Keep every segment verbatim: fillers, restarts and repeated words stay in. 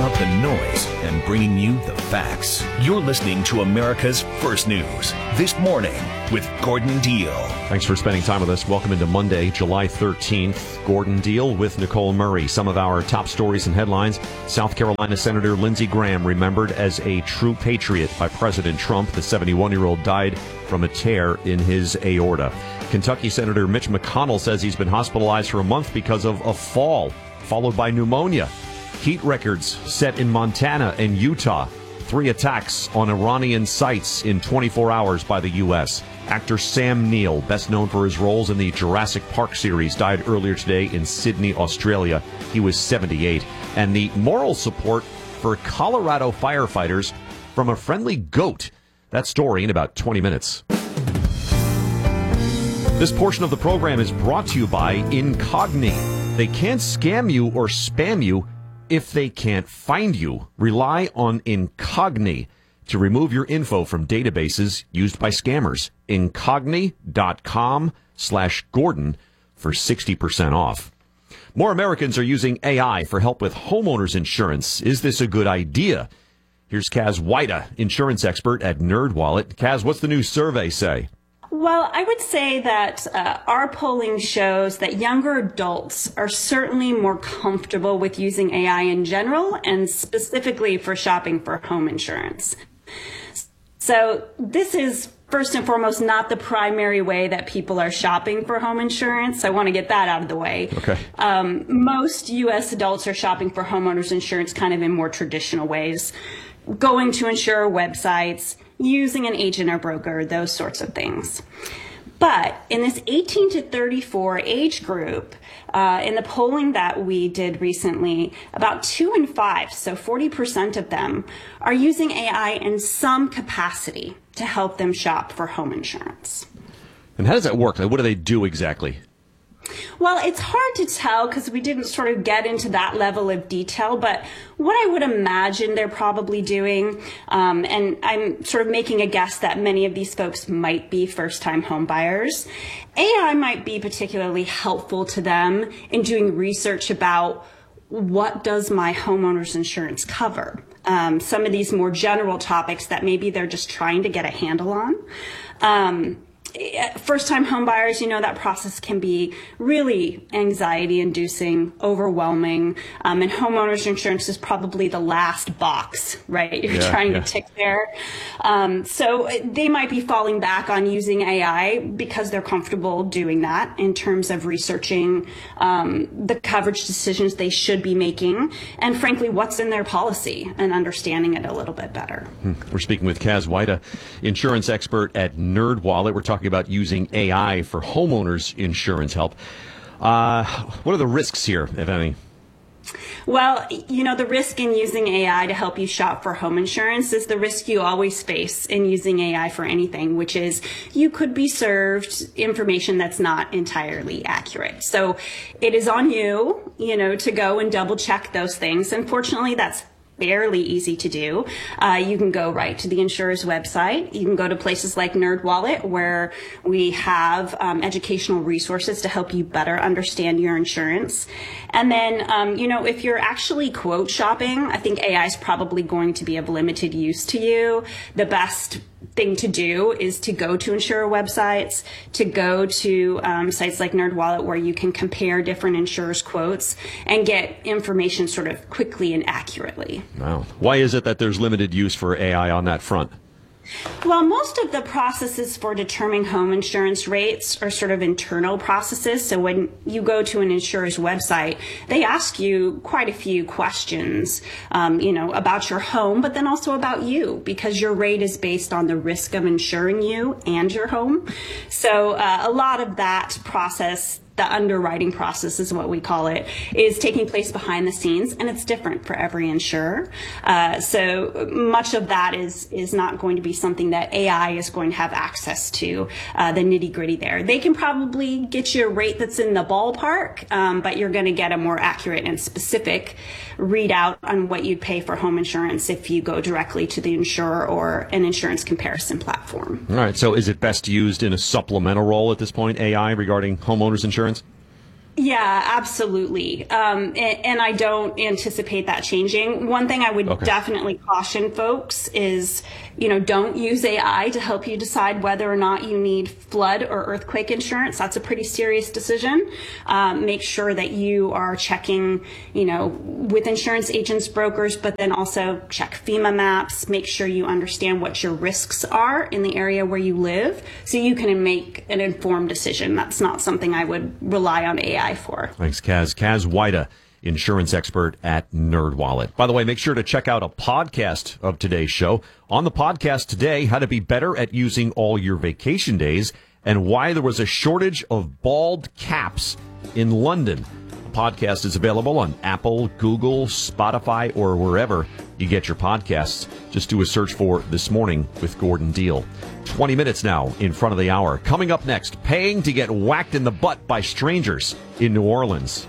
out the noise and bringing you the facts. You're listening to America's First News This Morning with Gordon Deal. Thanks for spending time with us. Welcome into Monday, July thirteenth. Gordon Deal with Nicole Murray. Some of our top stories and headlines. South Carolina Senator Lindsey Graham remembered as a true patriot by President Trump. The seventy-one-year-old died from a tear in his aorta. Kentucky Senator Mitch McConnell says he's been hospitalized for a month because of a fall, followed by pneumonia. Heat records set in Montana and Utah. Three attacks on Iranian sites in twenty-four hours by the U S. Actor Sam Neill, best known for his roles in the Jurassic Park series, died earlier today in Sydney, Australia. He was seventy-eight. And the moral support for Colorado firefighters from a friendly goat. That story in about twenty minutes. This portion of the program is brought to you by Incogni. They can't scam you or spam you if they can't find you. Rely on Incogni to remove your info from databases used by scammers. Incogni.com slash Gordon for sixty percent off. More Americans are using A I for help with homeowners insurance. Is this a good idea? Here's Kaz Wida, insurance expert at NerdWallet. Kaz, what's the new survey say? Well, I would say that uh, our polling shows that younger adults are certainly more comfortable with using A I in general and specifically for shopping for home insurance. So this is first and foremost not the primary way that people are shopping for home insurance. I want to get that out of the way. Okay. Um, most U S adults are shopping for homeowners insurance kind of in more traditional ways, going to insurer websites, using an agent or broker, those sorts of things. But in this eighteen to thirty-four age group, uh, in the polling that we did recently, about two in five, so forty percent of them, are using A I in some capacity to help them shop for home insurance. And how does that work? Like, what do they do exactly? Well, it's hard to tell because we didn't sort of get into that level of detail, but what I would imagine they're probably doing, um, and I'm sort of making a guess that many of these folks might be first-time home buyers, A I might be particularly helpful to them in doing research about what does my homeowner's insurance cover? Um, some of these more general topics that maybe they're just trying to get a handle on. Um, First-time home buyers, you know, that process can be really anxiety-inducing, overwhelming, um, and homeowners insurance is probably the last box, right? You're yeah, trying yeah. to tick there. Um, so they might be falling back on using A I because they're comfortable doing that in terms of researching um, the coverage decisions they should be making, and frankly, what's in their policy and understanding it a little bit better. We're speaking with Kaz Wida, insurance expert at NerdWallet. We're talking about using A I for homeowners insurance help. Uh, what are the risks here, if any? Well, you know, the risk in using A I to help you shop for home insurance is the risk you always face in using A I for anything, which is you could be served information that's not entirely accurate. So it is on you, you know, to go and double check those things. Unfortunately, that's fairly easy to do. Uh, you can go right to the insurer's website. You can go to places like NerdWallet, where we have um, educational resources to help you better understand your insurance. And then, um, you know, if you're actually quote shopping, I think A I is probably going to be of limited use to you. The best thing to do is to go to insurer websites, to go to um, sites like NerdWallet where you can compare different insurers' quotes and get information sort of quickly and accurately. Wow. Why is it that there's limited use for A I on that front? Well, most of the processes for determining home insurance rates are sort of internal processes. So when you go to an insurer's website, they ask you quite a few questions, um, you know, about your home, but then also about you, because your rate is based on the risk of insuring you and your home. So uh, a lot of that process, the underwriting process is what we call it, is taking place behind the scenes, and it's different for every insurer. Uh, so much of that is is not going to be something that A I is going to have access to, uh, the nitty gritty there. They can probably get you a rate that's in the ballpark, um, but you're going to get a more accurate and specific readout on what you'd pay for home insurance if you go directly to the insurer or an insurance comparison platform. All right. So is it best used in a supplemental role at this point, A I, regarding homeowners insurance? Yeah, absolutely. Um, and, and I don't anticipate that changing. One thing I would okay. definitely caution folks is, you know, don't use A I to help you decide whether or not you need flood or earthquake insurance. That's a pretty serious decision. Um, make sure that you are checking, you know, with insurance agents, brokers, but then also check FEMA maps. Make sure you understand what your risks are in the area where you live so you can make an informed decision. That's not something I would rely on A I for. Thanks, Kaz. Kaz Wida, insurance expert at NerdWallet. By the way, make sure to check out a podcast of today's show. On the podcast today, how to be better at using all your vacation days and why there was a shortage of bald caps in London. The podcast is available on Apple, Google, Spotify, or wherever you get your podcasts. Just do a search for This Morning with Gordon Deal. twenty minutes now in front of the hour. Coming up next, paying to get whacked in the butt by strangers in New Orleans.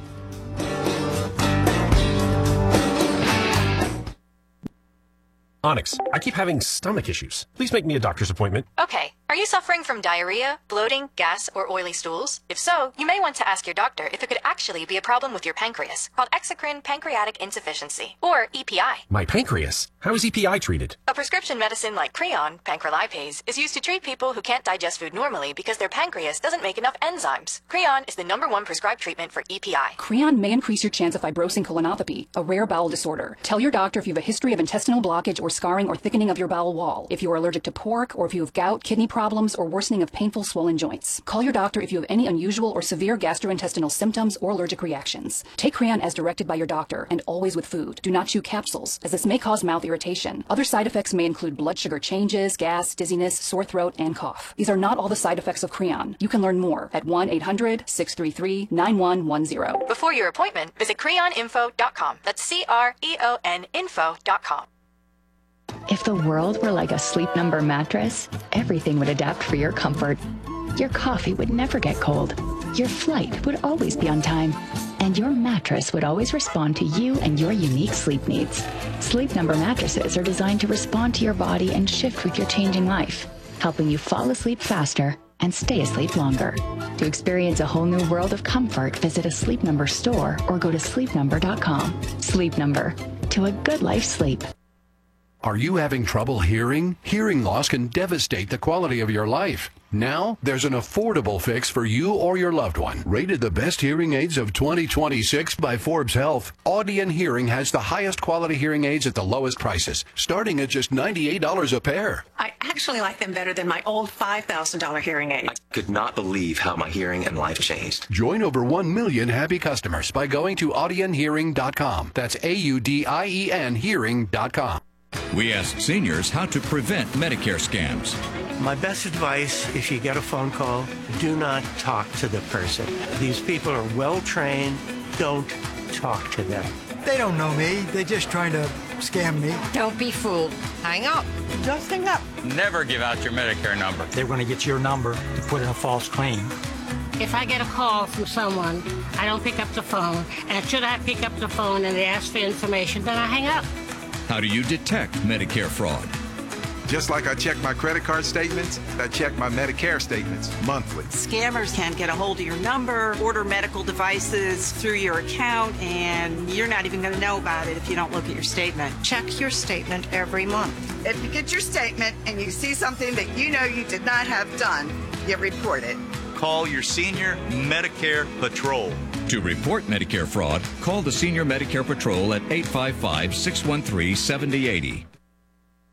Onyx, I keep having stomach issues. Please make me a doctor's appointment. Okay. Are you suffering from diarrhea, bloating, gas, or oily stools? If so, you may want to ask your doctor if it could actually be a problem with your pancreas, called exocrine pancreatic insufficiency, or E P I. My pancreas? How is E P I treated? A prescription medicine like Creon, pancrelipase, is used to treat people who can't digest food normally because their pancreas doesn't make enough enzymes. Creon is the number one prescribed treatment for E P I. Creon may increase your chance of fibrosing colonopathy, a rare bowel disorder. Tell your doctor if you have a history of intestinal blockage or scarring or thickening of your bowel wall, if you are allergic to pork, or if you have gout, kidney problems, or worsening of painful swollen joints. Call your doctor if you have any unusual or severe gastrointestinal symptoms or allergic reactions. Take Creon as directed by your doctor and always with food. Do not chew capsules, as this may cause mouth irritation. Other side effects may include blood sugar changes, gas, dizziness, sore throat, and cough. These are not all the side effects of Creon. You can learn more at one eight hundred, six three three, nine one one zero. Before your appointment, visit creon info dot com. That's C R E O N info dot com. If the world were like a Sleep Number mattress, everything would adapt for your comfort. Your coffee would never get cold. Your flight would always be on time. And your mattress would always respond to you and your unique sleep needs. Sleep Number mattresses are designed to respond to your body and shift with your changing life, helping you fall asleep faster and stay asleep longer. To experience a whole new world of comfort, visit a Sleep Number store or go to sleep number dot com. Sleep Number. To a good life sleep. Are you having trouble hearing? Hearing loss can devastate the quality of your life. Now, there's an affordable fix for you or your loved one. Rated the best hearing aids of twenty twenty-six by Forbes Health, Audion Hearing has the highest quality hearing aids at the lowest prices, starting at just ninety-eight dollars a pair. I actually like them better than my old five thousand dollars hearing aids. I could not believe how my hearing and life changed. Join over one million happy customers by going to audion hearing dot com. That's A U D I E N hearing dot com. We ask seniors how to prevent Medicare scams. My best advice, if you get a phone call, do not talk to the person. These people are well trained. Don't talk to them. They don't know me. They're just trying to scam me. Don't be fooled. Hang up. Just hang up. Never give out your Medicare number. They're going to get your number to put in a false claim. If I get a call from someone, I don't pick up the phone. And should I pick up the phone and they ask for information, then I hang up. How do you detect Medicare fraud? Just like I check my credit card statements, I check my Medicare statements monthly. Scammers can get a hold of your number, order medical devices through your account, and you're not even going to know about it if you don't look at your statement. Check your statement every month. If you get your statement and you see something that you know you did not have done, you report it. Call your Senior Medicare Patrol. To report Medicare fraud, call the Senior Medicare Patrol at eight five five, six one three, seven zero eight zero.